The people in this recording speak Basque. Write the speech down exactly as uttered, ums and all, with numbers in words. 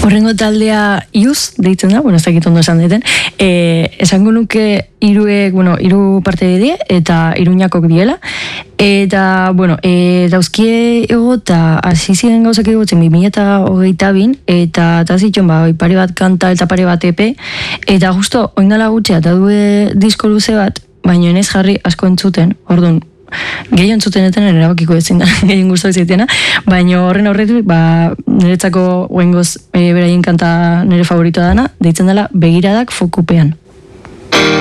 Horrengo taldea iuz, deitzen da, bueno, ez dakit ondo esan deten, e, esango nuke iruek, bueno, iru parte die, eta iruñakok diela, eta, bueno, e, dauzkie ego, eta hasi ziren gauzak egotzen, bi mila eta hogeita bin, eta eta zitxon, ba, pare bat kanta, eta pare bat epe, eta justo, oindala gutxea, eta due disko luze bat, baina enez jarri asko entzuten, orduan, gehien entzuten eten erabakiko ezin da, gehien guztok zitena, baina horren horretu, ba, niretzako guengoz e, beraien kanta nire favoritoa dana, deitzen dela Begiradak fokupean.